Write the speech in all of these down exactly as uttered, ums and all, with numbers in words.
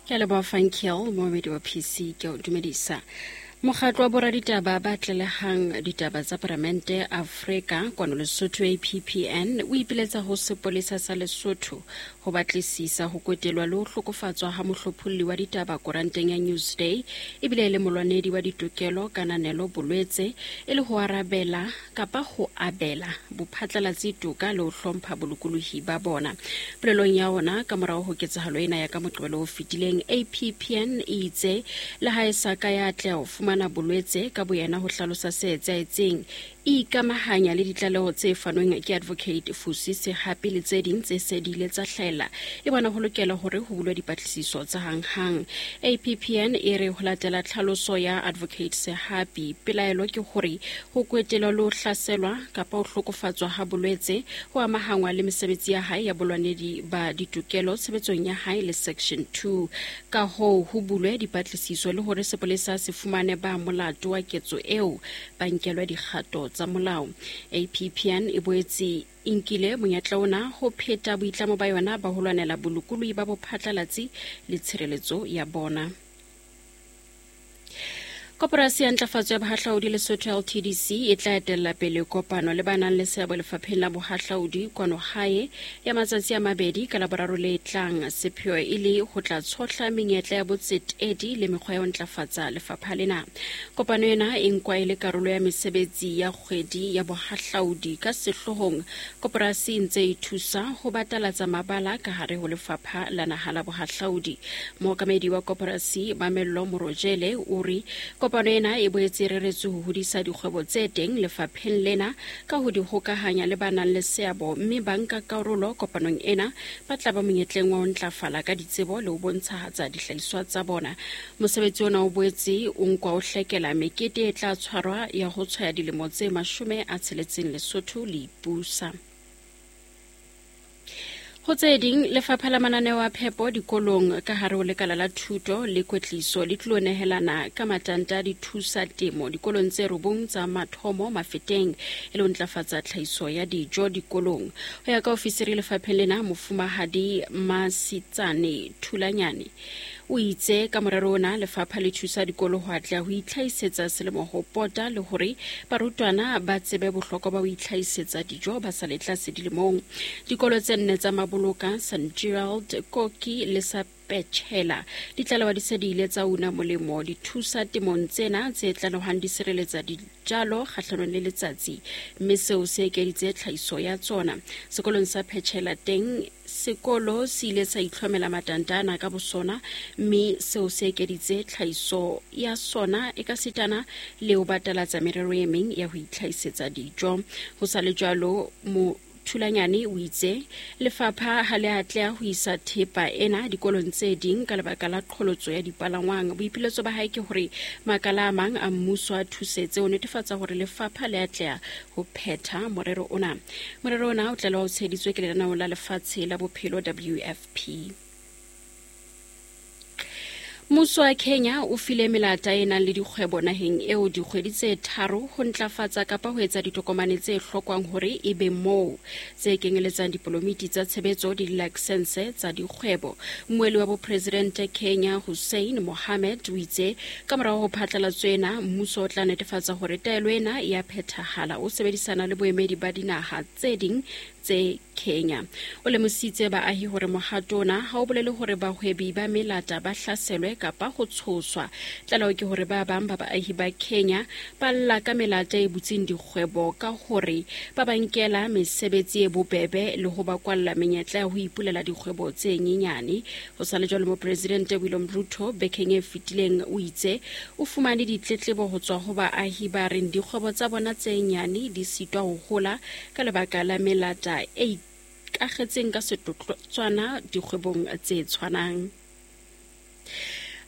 Ke leboha Funkiel mo medio P C ke o dumedisa. Mokgatlo wa boraditaba ba tlelehang ditaba tsa Parlamente Afrika kwano Lesotho A P P N o ipiletsa ho sepolesa sa Lesotho ho batlisisa ho kotelwa le ho hlokofatswa ha mohlopholli wa ditaba koranteng ya Newsday ebile le molwanedi wa ditokelo kananelo bolwetse e le ho arabela kapa ho abela bophatlalatsi toka le ho hlompha bolokolohi ba bona. Polelong ya ona ka morao ho ketsahalo ena ya ka Moqebelo o fetileng, A P P N e itse le ha e sa ka ya atleha ho fumana bolwetse ka boyena ho hlalosa se etsahetseng e ikamahanya le ditlaleho tse fanweng ke Advocate Fusisi hape le tse ding tse se di ile tsa hlahela e bona ho lokela hore ho bulwe dipatlisiso tsa hanghang. A P P N e re ho latela tlhaloso ya Advocate Sehapi pelaelo ke hore ho kwetelwa le ho hlaselwa kapa ho hlokofatswa ha bolwetse ho amahangwa le mesebetsi ya hae ya bolwanedi ba ditokelo tshebetsong ya hae le section two ka ho ho bulwe dipatlisiso le hore sepolesa se fumane ba molato wa ketso eo ba nkelwa dikgato tsa molao. A P P N e boetse inkile monyetla ona ho pheta boitlamo ba yona ba ho lwanela bolokolohi ba bophatlalatsi le tshireletso ya bona. Koporasi ya ntlafatso ya bohahlaudi Lesotho L T D C e tla etella pele kopano le banang le seabo lefapheng la bohahlaudi kwano hae ya matsatsi a mabedi ka laboraro le tlang. Sepheo e le ho tla tshotla menyetla ya botsetedi le mekgwa ya ho ntlafatsa lefapha lena. Kopano ena e nkwa e le karolo ya mesebetsi ya kgwedi ya bohahlaudi ka sehlohong. Koporasi ntse e thusa ho batalatsa mabala ka hare ho lefapha la naha la bohahlaudi. Mookamedi wa koporasi Mamello Morojele o re kopano ena e boetse reretswe ho hodisa dikgwebo tse teng lefapheng lena ka ho di hokahanya le banang le seabo mme banka karolo kopanong ena ba tla ba monyetleng wa ho ntlafala ka ditsebo le ho bontshahatsa dihlahiswa tsa bona. Mosebetsi ona o boetse o nkwa o hlekela mekete e tla tshwarwa ya ho tshwaya dilemo tse mashome a tsheletseng Lesotho le ipusa. Ho tse ding lefapha la mananeo a phepo dikolong ka hare ho lekala la thuto le kwetliso le tlo nehelana ka matanta di thusa temo dikolong tse robong tsa mathomo mafeteng e le ho ntlafatsa tlhahiso ya dijo dikolong. Ho ya ka ofisiri lefapheng lena Mofumahadi Masitsane Thulanyane o itse ka morero ona lefapha le thusa dikolo ho atleha ho itlhaisetsa selemo ho pota le hore barutwana ba tsebe bohlokwa ba ho itlhaisetsa dijo ba sa le tlase dilemong. Dikolo tse nne tsa Maboloka, Saint Gerald, Koki le sa Petchela ditlalewa di se di ile tsa una molemo di thusa temong tsena tse tlalehang di sireletsa dijalo kgahlanong le letsatsi mme seo se ekeditse tlhahiso ya tsona. Sekolong sa Petchela teng sekolo se ile sa itlhomela matantana ka bosona mme seo se ekeditse tlhahiso ya sona e ka sitana le ho batalatsa merero e meng ya ho itlhaisetsa dijo. Ho sa le jwalo mo Thulanyane o itse lefapha ha le atleha ho isa thepa ena dikolong tse ding ka lebaka la qholotso ya dipalangwang. Boipiletso ba hae ke hore makala a mang a mmuso a thusetse ho netefatsa hore lefapha le atleha ho phetha morero ona. Morero ona o tlalwa ho tsheditswe ke lenaneo la lefatshe la bophelo W F P. Mmuso wa Kenya o file melata e nang le dikgwebo naheng eo dikgwedi tse tharo ho ntlafatsa kapa ho etsa ditokomane tse hlokwang hore e be moo tse kenyeletsang diplomiti tsa tshebetso di license tsa dikgwebo. Mmueli wa bopresidente Kenya Hussein Mohamed o itse ka morao ho phatlalatswe ena mmuso o tla netefatsa hore taelo ena ya phethahala o sebedisana le boemedi ba dinaha tse ding tse Kenya. O lemositse baahi hore mohato ona ha o bolele hore bahwebi ba melata ba hlaselwe kapa ho tshoswa. Tlaleho ke hore ba bang ba baahi ba Kenya ba lla ka melata e butseng dikgwebo ka hore ba bankela mesebetsi e bobebe le ho ba kwalla menyetla ya ho ipulela dikgwebo tse nyenyane. Ho sa le jwalo mopresidente William Ruto bekeng e fetileng o itse o fumane ditletlebo ho tswa ho baahi ba reng dikgwebo tsa bona tse nyane di sitwa ho hola ka lebaka la melata e ikakgetseng ka setotswana dikgwebong tse tshwanang.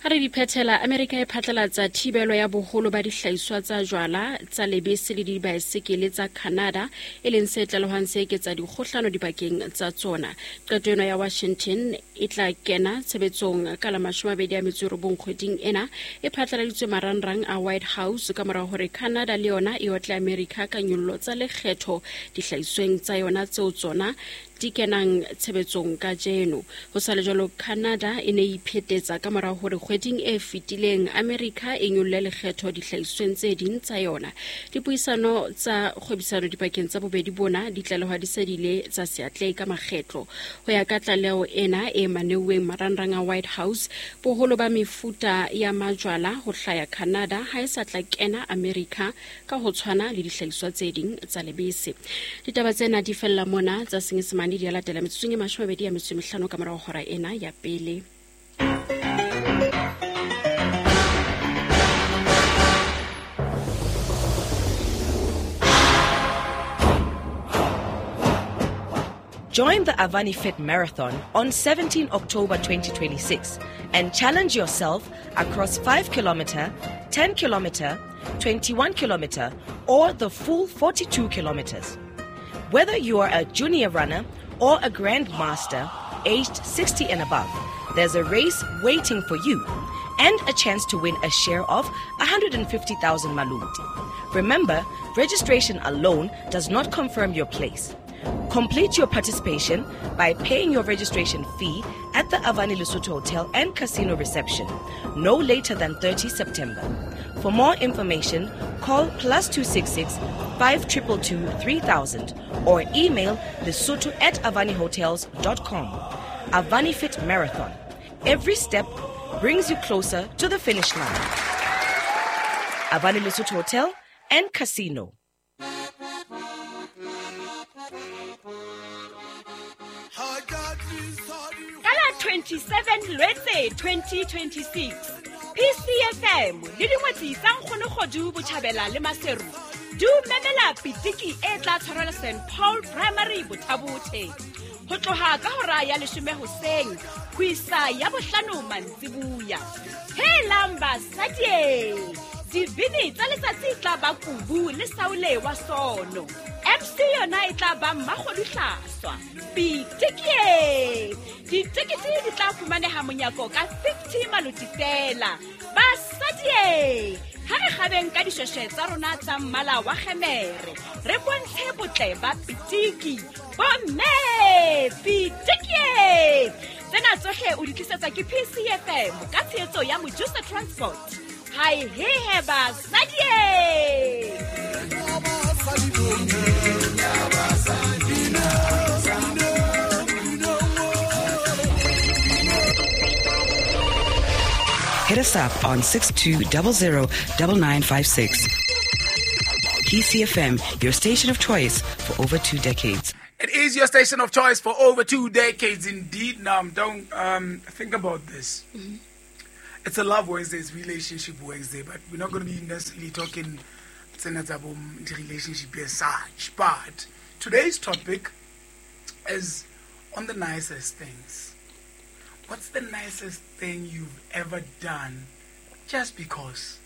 ga re diphethela America e phatlalatsa thibelo ya boholo ba dihlahiswa tsa jwala tsa lebese le dibaesekele tsa Canada e leng se tlalohang se eketsa dikgohlano dibakeng tsa tsona. Qeto ena ya Washington e tla kena tshebetsong ka la mashome a mabedi a metso e robong kgweding ena, e phatlaladitswe marangrang a White House ka morao hore Canada le yona e otle America ka nyollo tsa lekgetho dihlahisweng tsa yona tseo tsona di kenang tshebetsong ka jeno. Ho sa le jwalo, Canada e ne e iphetetsa ka morao hore kgweding e fetileng America e nyolle lekgetho dihlahisweng tse ding tsa yona. Dipuisano tsa kgwebisano dipakeng tsa bobedi bona di tlalewa di se di ile tsa seatleng ka makgetlo. Ho ya ka tlaleho ena e maneuweng marangrang a White House, boholo ba mefuta ya majwala ho hlaya Canada ha e sa tla kena America ka ho tshwana le dihlahiswa tse ding tsa lebese. Ditaba tsena di fella mona tsa Senyesemane di latela metsotsong e mashome a mabedi a metso e mehlano ka morao hora ena ya pele. Join the Avani Fit Marathon on seventeenth October twenty twenty-six and challenge yourself across five kilometer, ten kilometer, twenty-one kilometer, or the full forty-two kilometers. Whether you are a junior runner or a grandmaster aged sixty and above, there's a race waiting for you and a chance to win a share of one hundred fifty thousand Maluti. Remember, registration alone does not confirm your place. Complete your participation by paying your registration fee at the Avani Lesotho Hotel and Casino reception no later than thirtieth September. For more information, call plus two six six, five two two two, three thousand or email lesotho at avanihotels dot com. Avani Fit Marathon. Every step brings you closer to the finish line. Avani Lesotho Hotel and Casino. twenty-seven Lwetse twenty twenty-six P C F M le dingwetsi tsa nkgono godu botjhabela le maseru du memela pitiki e tla tshwarela Saint Paul Primary Bothabothe ho tloha ka hora ya leshome hoseng ho isa ya bohlano mantsibuya. He lamba sadie dibini tsa letsatsi tla ba kubu le saule wa sono. M C yona e tla ba Mmakgodu Hlaswa. Pitiki ditekete di tla fumaneha monyako ka fifty Maluti fela. Basadie ha re gabeng ka dishweshwe tsa rona tsa mmala wa kgemere re bontshe botle ba pitiki bomme pitiki tsena tsohle o di tlisetsa ke P C F M ka tshehetso ya Mojusa Transport. Hai he he basadie. Hit us up on six two zero zero nine nine five six. P C F M, your station of choice for over two decades. It is your station of choice for over two decades indeed. Now, don't um, think about this. Mm-hmm. It's a Love Wednesday, it's Relationship Wednesday, but we're not going to be necessarily talking the relationship as such. But today's topic is on the nicest things. What's the nicest thing you've ever done just because?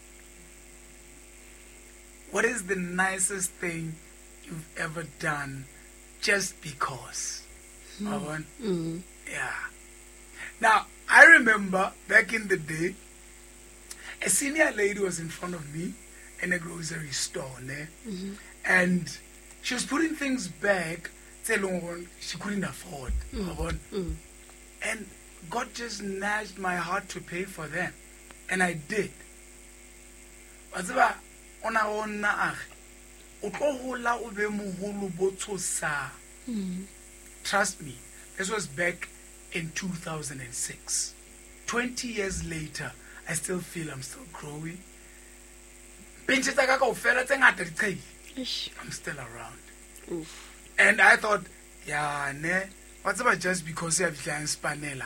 What is the nicest thing you've ever done just because? Mm. Mm. Yeah. Now, I remember back in the day, a senior lady was in front of me in a grocery store, mm-hmm. and she was putting things back she couldn't afford. Mm. Mm. And God just nudged my heart to pay for them. And I did. Trust me, this was back in two thousand six. twenty years later, I still feel I'm still growing. I'm still around. Oof. And I thought, yeah, ne, what's about just because you have Spanella?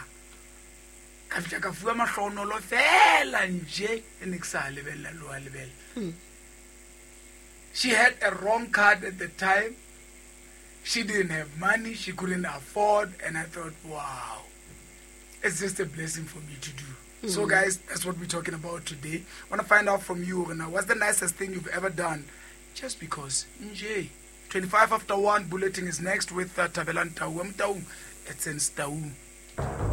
She had a wrong card at the time. She didn't have money. She couldn't afford. And I thought, wow, it's just a blessing for me to do. So guys, that's what we're talking about today. I want to find out from you, Rena, what's the nicest thing you've ever done just because? Nje. twenty-five after one, bulletin is next with uh, Tabelan Tau. It's in Stau.